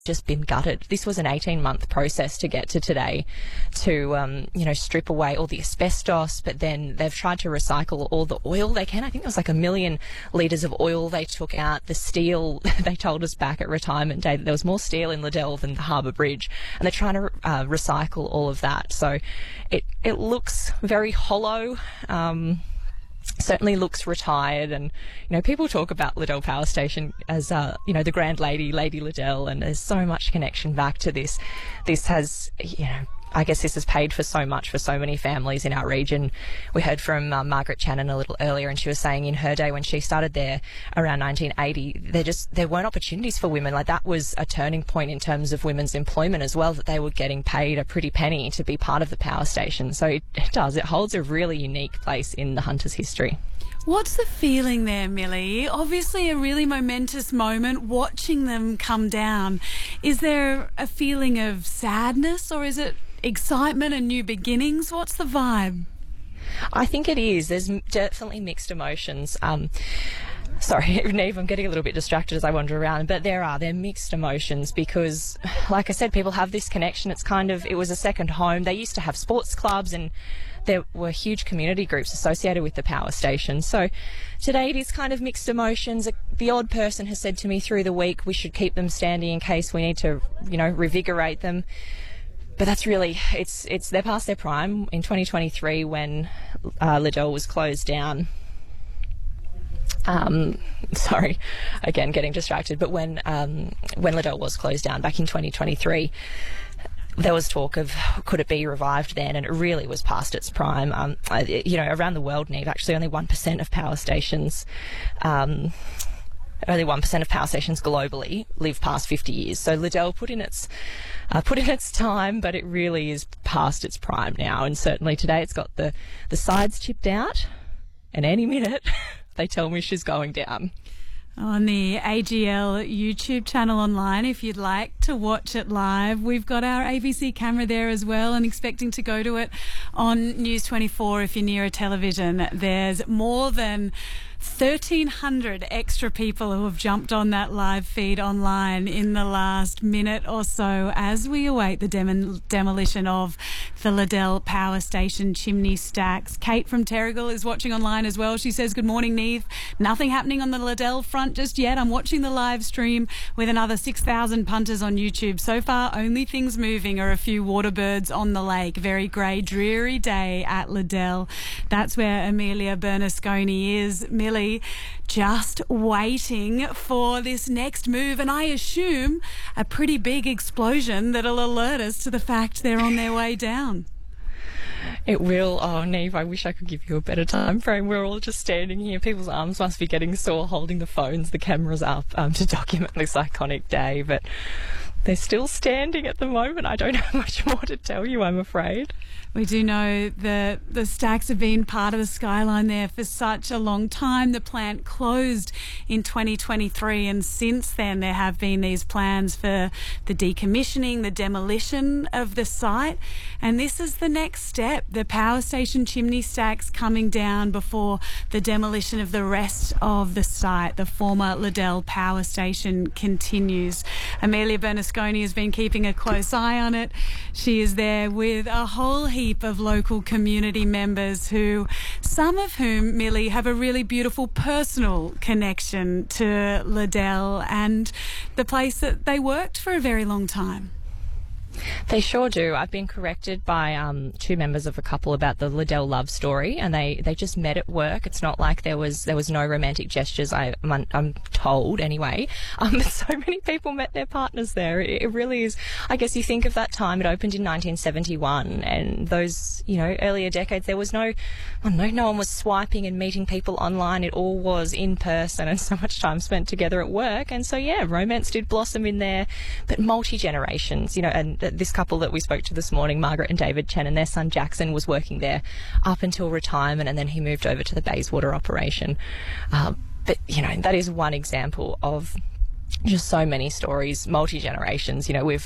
just been gutted. This was an 18-month process to get to today, to strip away all the asbestos, but then they've tried to recycle all the oil they can. I think there was like 1 million litres of oil they took out. The steel, they told us back at retirement day that there was more steel in Liddell than the Harbour Bridge, and they're trying to recycle all of that. So it looks very hollow. Certainly looks retired, and people talk about Liddell Power Station as the Grand Lady Liddell, and there's so much connection back to this. This has I guess this has paid for so much for so many families in our region. We heard from Margaret Channon a little earlier, and she was saying in her day when she started there around 1980, there weren't opportunities for women. Like, that was a turning point in terms of women's employment as well, that they were getting paid a pretty penny to be part of the power station. So it holds a really unique place in the Hunters' history. What's the feeling there, Millie? Obviously a really momentous moment watching them come down. Is there a feeling of sadness, or is it excitement and new beginnings? What's the vibe? I think it is. There's definitely mixed emotions. Sorry, Neve, I'm getting a little bit distracted as I wander around, but they're mixed emotions because, like I said, people have this connection. It was a second home. They used to have sports clubs, and there were huge community groups associated with the power station. So today it is kind of mixed emotions. The odd person has said to me through the week we should keep them standing in case we need to, revigorate them. But that's really, they're past their prime. In 2023, when Liddell was closed down, sorry, again, getting distracted, but when Liddell was closed down back in 2023, there was talk of could it be revived then, and it really was past its prime. Around the world, Neve, actually only 1% of power stations, globally live past 50 years. So Liddell put in its time, but it really is past its prime now. And certainly today it's got the sides chipped out, and any minute they tell me she's going down. On the AGL YouTube channel online, if you'd like to watch it live. We've got our ABC camera there as well, and expecting to go to it on News 24 if you're near a television. There's more than 1,300 extra people who have jumped on that live feed online in the last minute or so as we await the demolition of the Liddell Power Station chimney stacks. Kate from Terrigal is watching online as well. She says, "Good morning, Neve. Nothing happening on the Liddell front just yet. I'm watching the live stream with another 6,000 punters on YouTube. So far, only things moving are a few water birds on the lake. Very grey, dreary day at Liddell." That's where Amelia Bernasconi is. Millie, just waiting for this next move, and I assume a pretty big explosion that'll alert us to the fact they're on their way down. It will. Oh, Neve, I wish I could give you a better time frame. We're all just standing here. People's arms must be getting sore holding the phones, the cameras up to document this iconic day, but they're still standing at the moment. I don't have much more to tell you, I'm afraid. We do know that the stacks have been part of the skyline there for such a long time. The plant closed in 2023, and since then there have been these plans for the decommissioning, the demolition of the site, and this is the next step. The power station chimney stacks coming down before the demolition of the rest of the site. The former Liddell Power Station continues. Amelia Bernasconi has been keeping a close eye on it. She is there with a whole heap of local community members who, some of whom, Millie, have a really beautiful personal connection to Liddell and the place that they worked for a very long time. They sure do. I've been corrected by two members of a couple about the Liddell love story, and they just met at work. It's not like there was no romantic gestures, I'm told anyway. But so many people met their partners there. It really is. I guess you think of that time, it opened in 1971, and those, earlier decades, there was no one was swiping and meeting people online. It all was in person and so much time spent together at work. And so, yeah, romance did blossom in there, but multi-generations, and this couple that we spoke to this morning, Margaret and David Channon, their son Jackson was working there up until retirement, and then he moved over to the Bayswater operation. But, that is one example of just so many stories, multi-generations.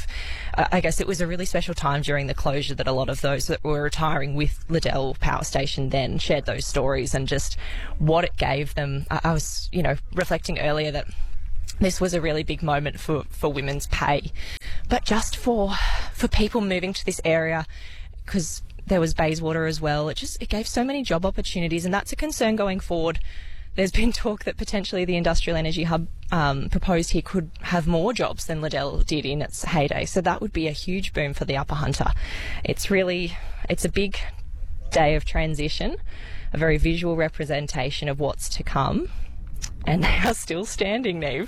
I guess it was a really special time during the closure that a lot of those that were retiring with Liddell Power Station then shared those stories and just what it gave them. I was, reflecting earlier that this was a really big moment for women's pay. But just for people moving to this area, because there was Bayswater as well, it gave so many job opportunities, and that's a concern going forward. There's been talk that potentially the industrial energy hub proposed here could have more jobs than Liddell did in its heyday. So that would be a huge boom for the Upper Hunter. It's a big day of transition, a very visual representation of what's to come. And they are still standing, Neve.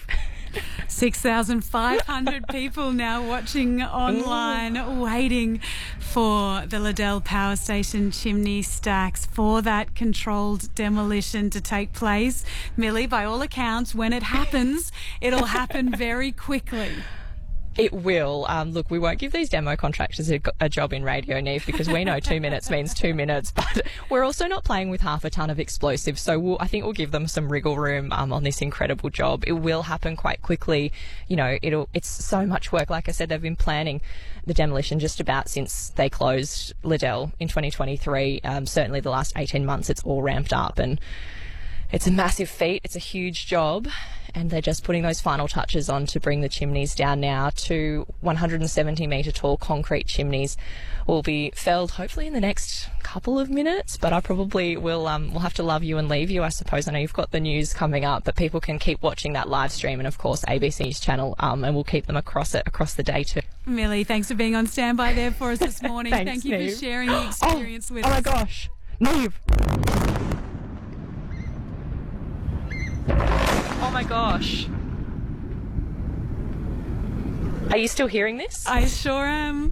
6,500 people now watching online, waiting for the Liddell Power Station chimney stacks, for that controlled demolition to take place. Millie, by all accounts, when it happens, it'll happen very quickly. It will. Look, we won't give these demo contractors a job in radio, Neve, because we know 2 minutes means 2 minutes, but we're also not playing with half a ton of explosives, so I think we'll give them some wriggle room on this incredible job. It will happen quite quickly. You know, it's so much work. Like I said, they've been planning the demolition just about since they closed Liddell in 2023. Certainly the last 18 months, it's all ramped up, and it's a massive feat. It's a huge job, and they're just putting those final touches on to bring the chimneys down now. 2 170-metre tall concrete chimneys will be felled hopefully in the next couple of minutes, but I probably will have to love you and leave you, I suppose. I know you've got the news coming up, but people can keep watching that live stream, and of course ABC News channel, and we'll keep them across the day too. Millie, thanks for being on standby there for us this morning. Thanks, Thank you Neve. for sharing the experience with us. Oh my gosh, Neve! Oh my gosh. Are you still hearing this? I sure am.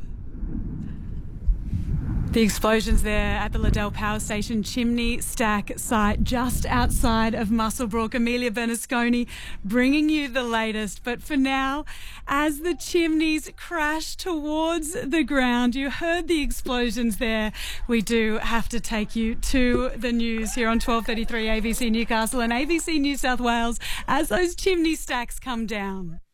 The explosions there at the Liddell Power Station chimney stack site just outside of Muswellbrook. Amelia Bernasconi bringing you the latest. But for now, as the chimneys crash towards the ground, you heard the explosions there. We do have to take you to the news here on 1233 ABC Newcastle and ABC New South Wales as those chimney stacks come down.